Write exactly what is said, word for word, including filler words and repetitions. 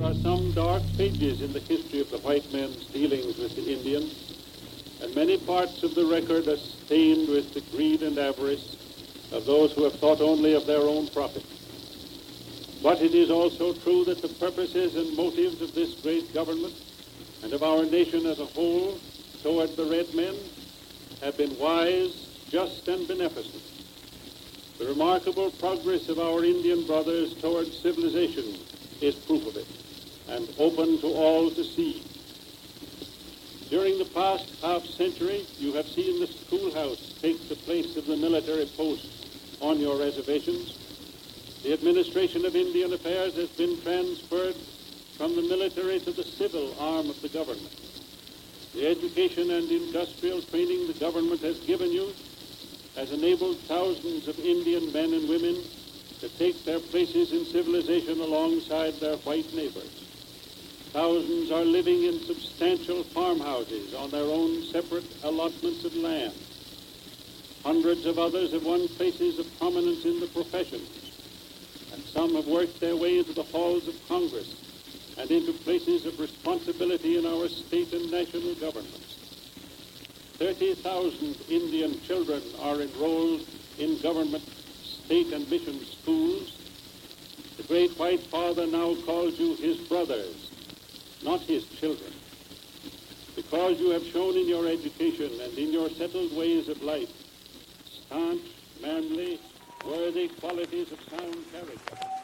There are some dark pages in the history of the white man's dealings with the Indians, and many parts of the record are stained with the greed and avarice of those who have thought only of their own profit. But it is also true that the purposes and motives of this great government and of our nation as a whole toward the red men have been wise, just, and beneficent. The remarkable progress of our Indian brothers towards civilization is proof of it, and open to all to see. During the past half century, you have seen the schoolhouse take the place of the military post on your reservations. The administration of Indian affairs has been transferred from the military to the civil arm of the government. The education and industrial training the government has given you has enabled thousands of Indian men and women to take their places in civilization alongside their white neighbors. Thousands are living in substantial farmhouses on their own separate allotments of land. Hundreds of others have won places of prominence in the professions, and some have worked their way into the halls of Congress and into places of responsibility in our state and national governments. thirty thousand Indian children are enrolled in government, state, and mission schools. The great white father now calls you his brothers, not his children, because you have shown in your education and in your settled ways of life staunch, manly, worthy qualities of sound character.